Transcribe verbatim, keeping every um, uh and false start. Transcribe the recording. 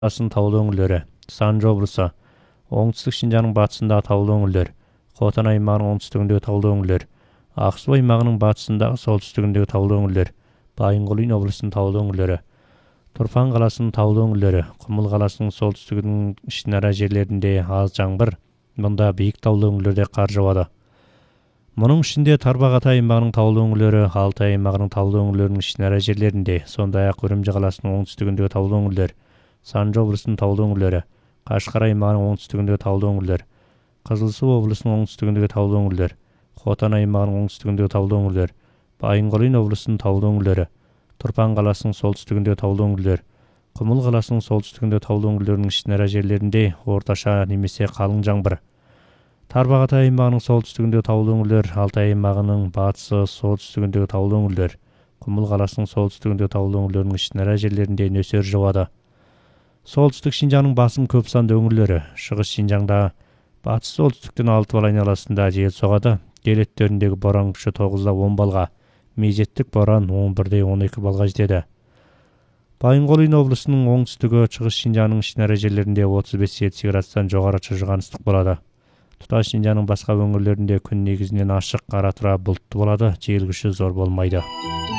Asın таулы өңірлері, Санжы облысы, оңтүстік Шинжаңның батысындағы таулы өңірлер, Хотан аймағының оңтүстігіндегі таулы өңірлер, Ақсу аймағының батысындағы солтүстігіндегі таулы өңірлер, Байынқұлин облысының таулы өңірлері, Тұрфан қаласының таулы өңірлері, Құмыл қаласының солтүстігінің ішінара жерлерінде аз жаңбыр, мұнда биік таулы өңірлерде қар жауады. Мұның ішінде Тарбағатай аймағының таулы өңірлері, Алтай аймағының таулы өңірлерінің ішінара жерлерінде, сондай-ақ Үрімжі қаласының оңтүстігіндегі таулы өңірлер, Санжы облысының таулы өңірлері, Қашқар аймағының оңтүстігіндегі таулы өңірлер, Қызылсу облысының оңтүстігіндегі таулы өңірлер, Хотан аймағының оңтүстігіндегі таулы өңірлер, Байынқұлин облысының таулы өңірлері, Тұрпан қаласының солтүстігіндегі таулы өңірлер, Құмыл қаласының солтүстігіндегі таулы өңірлерінің ішінара жерлерінде орташа немесе қалың жаңбыр. Тарбағатай аймағының солтүстігіндегі таулы өңірлер, Алтай аймағының батысы солтүстігіндегі таулы өңірлер, Құмыл қаласының солтүстігіндегі таулы өңірлерінің ішінара жерлерінде нөсер жауады. Солтүстік Шинжаңның басым көп санды өңірлері, Шығыс Шинжаңда батыс солтүстіктен алты бал айналасында жел соғады. Желеттеріндегі боран күші тоғызда он балға, мезеттік боран он бірде он екі балға жетеді. Байынқұлин облысының оңтүстігі, Шығыс Шинжаңның ішінара жерлерінде отыз бес жетпіс градустан жоғары шыжыған ыстық болады. Тұтас Шинжаңның басқа өңірлерінде күн негізінен ашық, ара тұра бұлтты болады, жел күші зор болмайды.